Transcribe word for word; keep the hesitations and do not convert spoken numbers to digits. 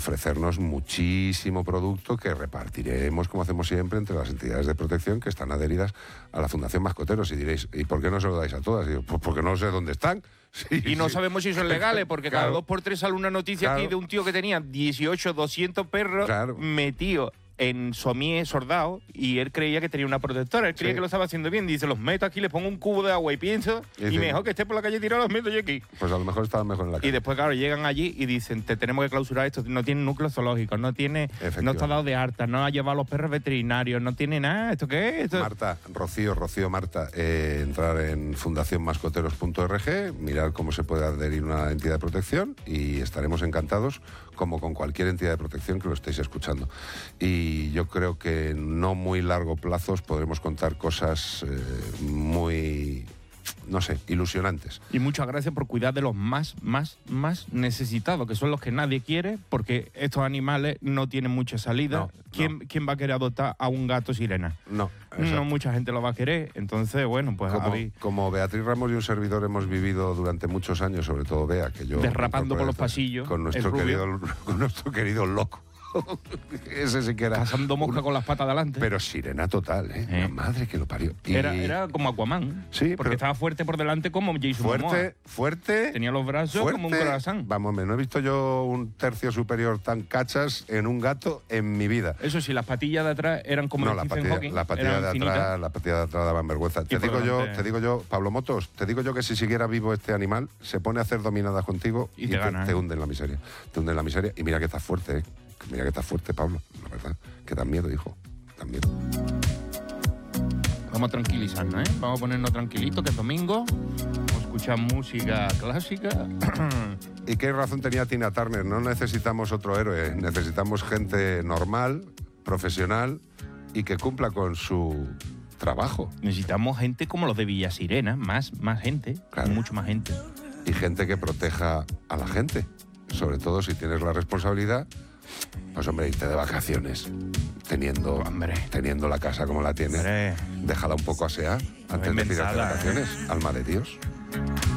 ofrecernos muchísimo producto que repartiremos, como hacemos siempre, entre las entidades de protección que están adheridas a la Fundación Mascoteros. Y diréis, ¿y por qué no se lo dais a todas? Y digo, pues porque no sé dónde están. Sí, y no sí. sabemos si son legales, porque Claro. cada dos por tres sale una noticia Claro. aquí de un tío que tenía dieciocho, doscientos perros Claro. metidos en somier sordado, y él creía que tenía una protectora, él creía Sí. que lo estaba haciendo bien. Dice, los meto aquí, le pongo un cubo de agua y pienso, Y y, dice- mejor que esté por la calle tirado, los meto yo aquí. Pues a lo mejor estaba mejor en la Y calle. después, claro, llegan allí y dicen, te tenemos que clausurar esto, no tiene núcleos zoológicos, no tiene, no está dado de alta, no ha llevado a los perros veterinarios, no tiene nada, ¿esto qué es? Esto... Marta, Rocío, Rocío, Marta, eh, entrar en fundación mascoteros punto org, mirar cómo se puede adherir una entidad de protección y estaremos encantados, como con cualquier entidad de protección que lo estéis escuchando. Y yo creo que en no muy largo plazo podremos contar cosas eh, muy, no sé, ilusionantes. Y muchas gracias por cuidar de los más, más, más necesitados, que son los que nadie quiere, porque estos animales no tienen mucha salida. No, ¿Quién, no. ¿Quién va a querer adoptar a un gato sirena? No, No exacto. mucha gente lo va a querer. Entonces, bueno, pues Como, habéis- como Beatriz Ramos y un servidor hemos vivido durante muchos años, sobre todo Bea, que yo... Derrapando por los incorporé pasillos, Con nuestro, el rubio. querido, con nuestro querido loco. Ese sí que era... cazando mosca un- con las patas delante. Pero sirena total, ¿eh? Eh. La madre que lo parió. Y Era, era como Aquaman. Sí, porque pero- estaba fuerte por delante como Jason Momoa. fuerte, fuerte... Tenía los brazos fuerte. como un croissant. Vamos, me no he visto yo un tercio superior tan cachas en un gato en mi vida. Eso sí, las patillas de atrás eran como No, de la Stephen patilla, Hawking. la patilla eran de atrás, finitas. la patilla de atrás daban vergüenza. Te por digo yo, delante- te digo yo, Pablo Motos, te digo yo que si siguiera vivo este animal, se pone a hacer dominadas contigo Y te gana, te ¿eh? hunde en la miseria. Te hunde en la miseria. Y mira que estás fuerte, ¿eh? Mira que estás fuerte, Pablo, la verdad. Que dan miedo, hijo. Dan miedo. Vamos a tranquilizarnos, ¿eh? Vamos a ponernos tranquilitos, que es domingo. Vamos a escuchar música clásica. ¿Y qué razón tenía Tina Turner? No necesitamos otro héroe, necesitamos gente normal, profesional y que cumpla con su trabajo. Necesitamos gente como los de Villa Sirena, más, más gente, Claro. mucho más gente. Y gente que proteja a la gente. Sobre todo si tienes la responsabilidad, pues hombre, irte de vacaciones teniendo, Hombre. teniendo la casa como la tienes. Hombre. Déjala un poco asear antes de irte de pensada, vacaciones. Alma de Dios.